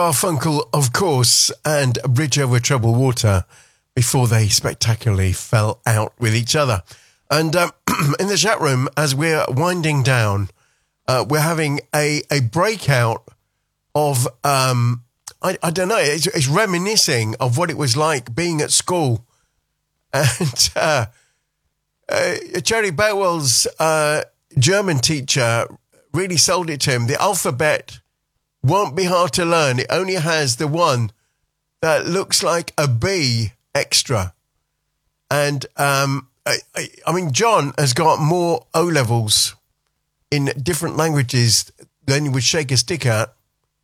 Garfunkel, of course, and Bridge Over Troubled Water before they spectacularly fell out with each other. And in the chat room, as we're winding down, we're having a breakout of, I don't know, it's reminiscing of what it was like being at school. And Cherry Boutwell's German teacher really sold it to him. The alphabet won't be hard to learn. It only has the one that looks like a B extra. And, I mean, John has got more O-levels in different languages than you would shake a stick at.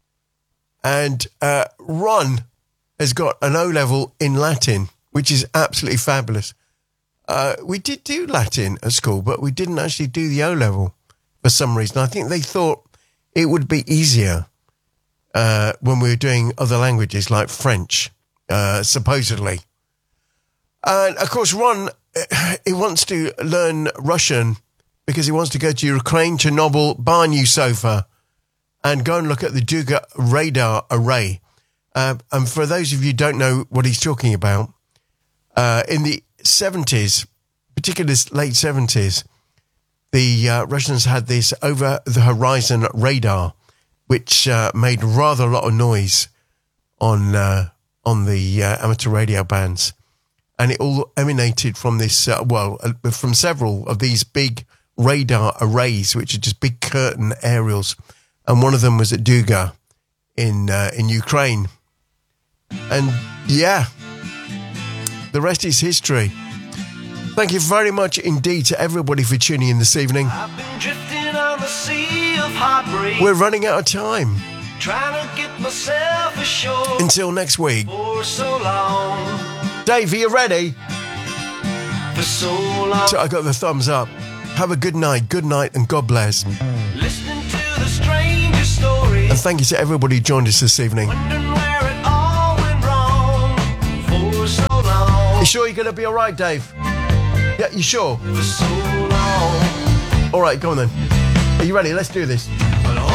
And Ron has got an O-level in Latin, which is absolutely fabulous. We did do Latin at school, but we didn't actually do the O-level for some reason. I think they thought it would be easier when we were doing other languages like French, supposedly. And, of course, Ron, he wants to learn Russian because he wants to go to Ukraine, Chernobyl, buy a new sofa, and go and look at the Duga radar array. And for those of you who don't know what he's talking about, in the 70s, particularly late 70s, the Russians had this over-the-horizon radar, which made rather a lot of noise on the amateur radio bands. And it all emanated from this, from several of these big radar arrays, which are just big curtain aerials. And one of them was at Duga in Ukraine. And yeah, the rest is history. Thank you very much indeed to everybody for tuning in this evening. I've been drifting on the sea of heartbreak. We're running out of time. Trying to get myself ashore. Until next week. For so long. Dave, are you ready? For so long. So I got the thumbs up. Have a good night, and God bless. Listening to the strangest stories. And thank you to everybody who joined us this evening. Wondering where it all went wrong. For so long. You sure you're going to be all right, Dave? Yeah, you sure? For so long. All right, go on then. Are you ready? Let's do this. But